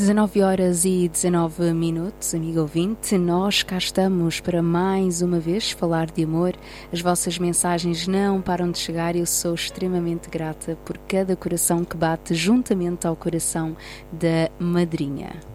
19 horas e 19 minutos, amigo ouvinte, nós cá estamos para mais uma vez falar de amor. As vossas mensagens não param de chegar e eu sou extremamente grata por cada coração que bate juntamente ao coração da madrinha.